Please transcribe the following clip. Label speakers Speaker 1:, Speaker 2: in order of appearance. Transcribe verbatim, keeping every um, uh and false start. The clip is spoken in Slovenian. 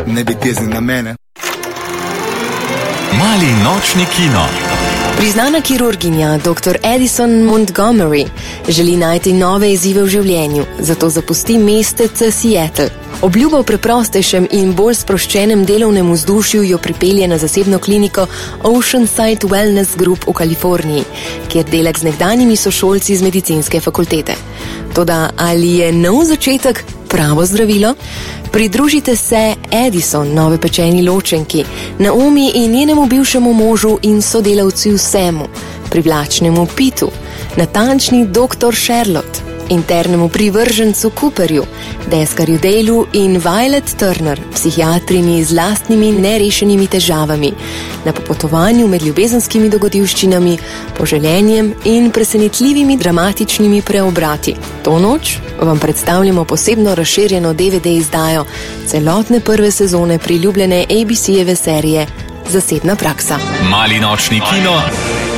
Speaker 1: ne bi tezni na mene.
Speaker 2: Mali nočni kino.
Speaker 3: Priznana kirurginja doktor Addison Montgomery želi najti nove izzive v življenju, zato zapusti mestec Seattle. Obljuba o preprostejšem in bolj sproščenem delovnem vzdušju jo pripelje na zasebno kliniko Oceanside Wellness Group v Kaliforniji, kjer dela z nekdanjimi sošolci z medicinske fakultete. Toda ali je nov začetek pravo zdravilo? Pridružite se Addison, nove pečeni ločenki, Naomi in njenemu bivšemu možu in sodelavci vsemu, privlačnemu Pitu, natančni doktor Charlotte, internemu privržencu Cooperju, deskarju Daleu in Violet Turner, psihiatrini z lastnimi nerešenimi težavami, na popotovanju med ljubezenskimi dogodivščinami, poželjenjem in presenetljivimi dramatičnimi preobrati. To noč vam predstavljamo posebno razširjeno D V D izdajo celotne prve sezone priljubljene A B C-jeve serije Zasebna praksa.
Speaker 2: Mali nočni kino.